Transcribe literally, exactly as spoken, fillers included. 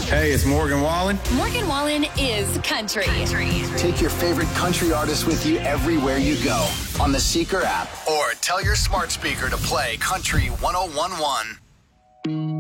Hey, it's Morgan Wallen. Morgan Wallen is country. country. Take your favorite country artists with you everywhere you go on the Seeker app, or tell your smart speaker to play Country one oh one one.